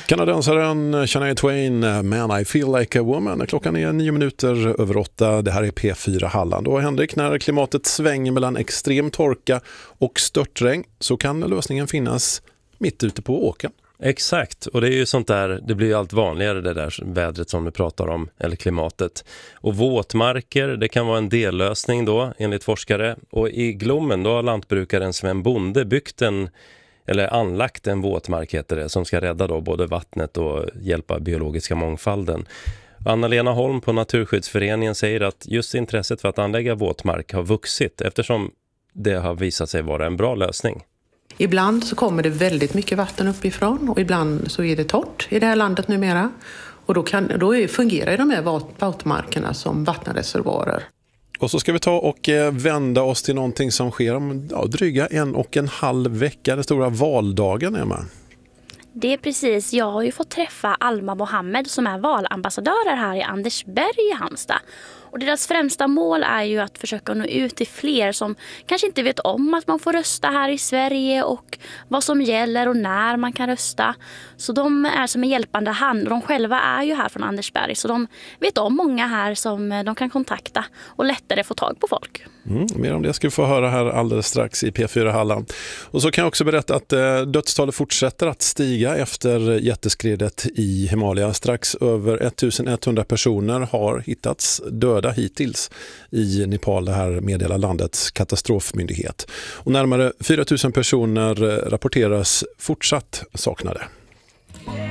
Kanadensaren Shania Twain, Man I Feel Like a Woman. Klockan är 8:09. Det här är P4 Halland. Och Henrik, när klimatet svänger mellan extrem torka och störtregn så kan lösningen finnas mitt ute på åkern. Exakt, och det är ju sånt där, det blir ju allt vanligare det där vädret som du pratar om, eller klimatet. Och våtmarker, det kan vara en dellösning då, enligt forskare. Och i Glommen då har lantbrukaren Sven Bonde anlagt en våtmark heter det, som ska rädda då både vattnet och hjälpa biologiska mångfalden. Anna-Lena Holm på Naturskyddsföreningen säger att just intresset för att anlägga våtmark har vuxit eftersom det har visat sig vara en bra lösning. Ibland så kommer det väldigt mycket vatten uppifrån och ibland så är det torrt i det här landet numera. Och då fungerar de här våtmarkerna som vattenreservoarer. Och så ska vi ta och vända oss till någonting som sker om dryga 1,5 vecka. Den stora valdagen, Emma. Det är precis, jag har ju fått träffa Alma Mohammed som är valambassadörer här i Andersberg i Halmstad. Och deras främsta mål är ju att försöka nå ut till fler som kanske inte vet om att man får rösta här i Sverige och vad som gäller och när man kan rösta. Så de är som en hjälpande hand och de själva är ju här från Andersberg så de vet om många här som de kan kontakta och lättare få tag på folk. Mer om det ska vi få höra här alldeles strax i P4 Halland. Och så kan jag också berätta att dödstalet fortsätter att stiga efter jätteskredet i Himalaya. Strax över 1100 personer har hittats döda hittills i Nepal, det här meddelar landets katastrofmyndighet. Och närmare 4 000 personer rapporteras fortsatt saknade.